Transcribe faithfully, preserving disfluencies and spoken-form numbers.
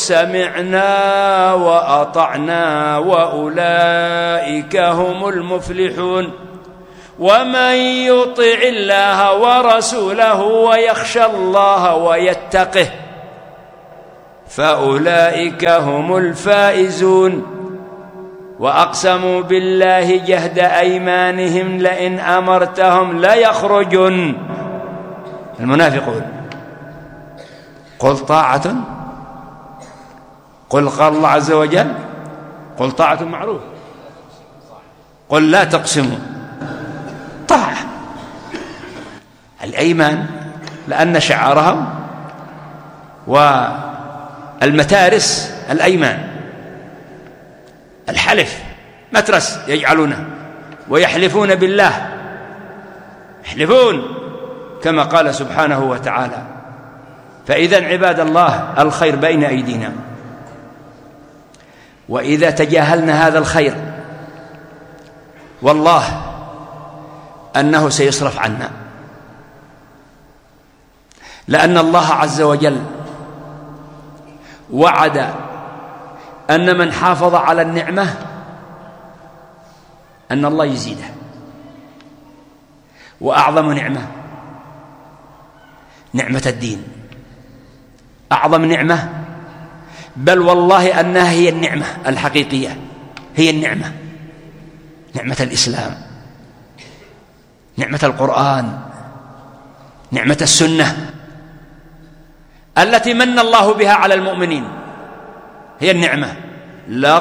سمعنا وأطعنا وأولئك هم المفلحون. ومن يطع الله ورسوله ويخشى الله ويتقه فأولئك هم الفائزون. وأقسموا بالله جهد أيمانهم لئن أمرتهم ليخرجن. المنافقون. قل طاعة، قل قال الله عز وجل قل طاعة معروف، قل لا تقسموا. طاعة الأيمان لأن شعارهم والمتارس الأيمان، الحلف مترس يجعلونه ويحلفون بالله، يحلفون كما قال سبحانه وتعالى. فإذن عباد الله الخير بين أيدينا، وإذا تجاهلنا هذا الخير والله أنه سيصرف عنا، لأن الله عز وجل وعد أن من حافظ على النعمة أن الله يزيده. وأعظم نعمة نعمة الدين، أعظم نعمة، بل والله أنها هي النعمة الحقيقية، هي النعمة، نعمة الإسلام، نعمة القرآن، نعمة السنة التي من الله بها على المؤمنين، هي النعمة. لا